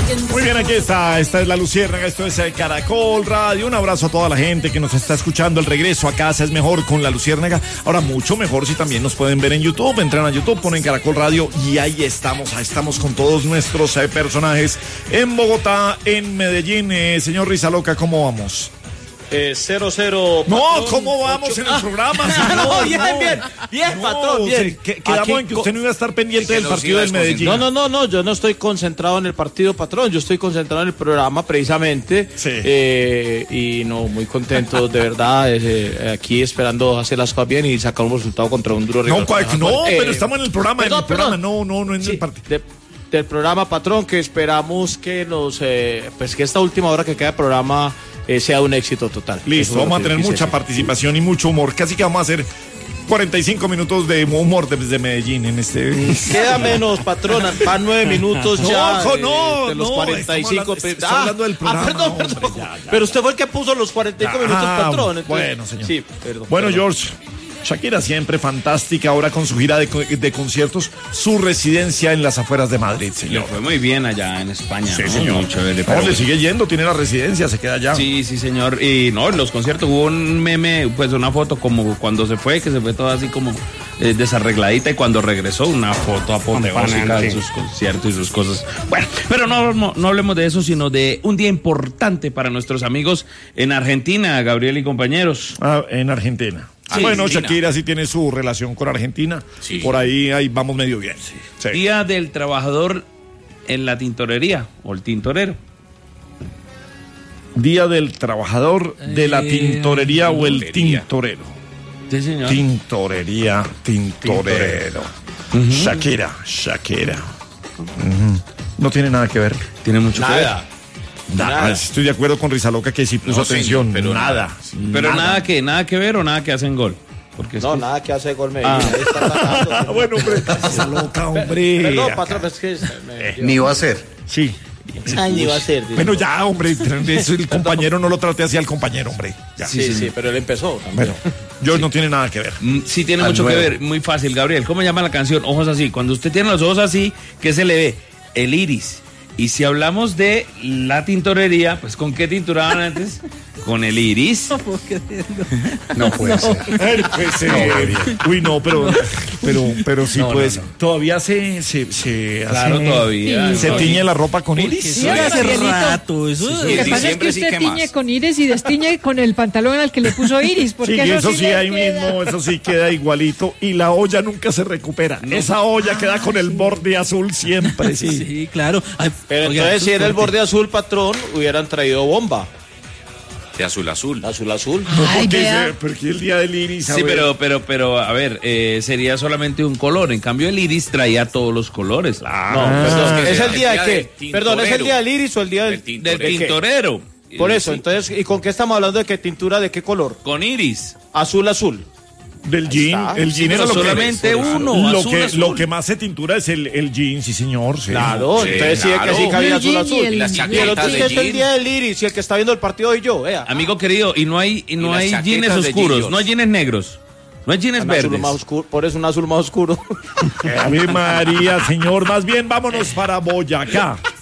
Muy bien, aquí está. Esta es La Luciérnaga, esto es Caracol Radio. Un abrazo a toda la gente que nos está escuchando. El regreso a casa es mejor con La Luciérnaga. Ahora, mucho mejor si también nos pueden ver en YouTube. Entran a YouTube, ponen Caracol Radio y ahí estamos. Ahí estamos con todos nuestros personajes en Bogotá, en Medellín. Señor Rizaloca, ¿cómo vamos? 0-0. No, ¿cómo vamos en el programa, señor? No, bien, patrón, bien. Quedamos en que usted no iba a estar pendiente del partido del Medellín. No, yo no estoy concentrado en el partido, patrón, yo estoy concentrado en el programa, precisamente. Sí. Y no, muy contento, de verdad, aquí esperando hacer las cosas bien y sacar un resultado contra un duro rival. Pero estamos en el programa, no en el partido. Del programa, patrón, que esperamos que que esta última hora que queda de programa sea un éxito total. Listo, vamos a tener mucha participación y mucho humor. Casi que vamos a hacer 45 minutos de humor desde Medellín en este. Queda menos, patrón, van 9 minutos ya. No, de los 45. Estoy hablando del programa. Perdón. Ya. Pero usted fue el que puso los 45 minutos, patrón. Entonces, bueno, señor. Sí, perdón. Bueno, George. Shakira siempre fantástica, ahora con su gira de conciertos, su residencia en las afueras de Madrid, señor. Le fue muy bien allá en España. Sí, ¿no? señor. Muy chévere, No, le sigue yendo, tiene la residencia, se queda allá. Sí, señor. Y no, en los conciertos hubo un meme, pues una foto como cuando se fue, que se fue toda así como desarregladita, y cuando regresó una foto apoteósica de sus conciertos y sus cosas. Bueno, pero no hablemos de eso, sino de un día importante para nuestros amigos en Argentina, Gabriel y compañeros. En Argentina. Sí, bueno, Argentina. Shakira sí tiene su relación con Argentina. Sí. Por ahí vamos medio bien. Sí. Día del trabajador en la tintorería, o el tintorero. Día del trabajador de la tintorería o el tintorero. Sí, señor. Tintorero. Shakira. No tiene nada que ver. Tiene mucho que ver. Nada. Estoy de acuerdo con Rizaloca que sí puso atención. Señor, pero nada. Pero nada que ver o nada que hacen gol. Porque Nada que hace gol Medellín. Ahí está atacando. Bueno, hombre, Rizaloca, hombre. Perdón, patrón, es que Ni va a ser. Sí. Ay, ni va a ser. Bueno, ya, hombre, eso el compañero no lo trate así al compañero, hombre. Ya. Sí, pero él empezó. Bueno, George no tiene nada que ver. Sí tiene mucho que ver, muy fácil, Gabriel. ¿Cómo llama la canción? Ojos así. Cuando usted tiene los ojos así, ¿qué se le ve? El iris. Y si hablamos de la tintorería, pues ¿con qué tinturaban antes? Con el iris. No puede ser. Uy, no, pero sí, pues. no. Todavía se Claro, hace- todavía. ¿Se tiñe la ropa con iris? Sí, hace rato. Eso Lo que pasa es que diciembre sí usted que tiñe más. con iris y destiñe con el pantalón al que le puso iris. Porque Sí, eso sí le ahí queda. mismo, eso sí queda igualito. Y la olla nunca se recupera. Esa olla queda con el borde azul siempre, sí. Sí, claro. Ay, Pero oiga, entonces, si era el fuerte. borde azul, patrón, hubieran traído bomba. De azul. Azul. Ay, Porque vea. porque el día del iris. a Sí, ver. pero, a ver, sería solamente un color. En cambio, el iris traía todos los colores. No, perdón, ¿es el día de qué? del Perdón, ¿es el tintorero. día del iris o el día del Del ¿de qué? tintorero. Por eso, Sí, entonces, ¿y con qué estamos hablando de qué tintura, de qué color? con iris. Azul. Del jean. está. El jean Sí, era pero lo que. solamente uno, Lo azul, que, azul. lo que más se tintura es el jean, sí, señor. Sí. Claro, Sí, entonces sí, claro. que sí cabía El jean azul. y el- las Y el chaquetas otro de día es el jean. día del iris y el que está viendo el partido hoy yo, vea. Amigo querido, y no hay las jeans chaquetas de oscuros, Gillos. no hay jeans negros, no hay jeans Un azul verdes. más oscuro, por eso un azul más oscuro. Ave María, señor. Más bien, vámonos para Boyacá.